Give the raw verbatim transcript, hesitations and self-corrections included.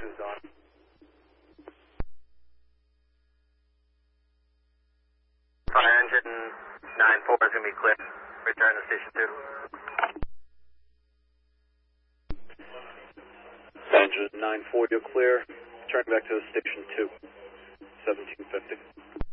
two's on. Fire engine nine four is going to be clear. Return to station two. Engine nine four, you're clear. Turn back to the station two. seventeen fifty.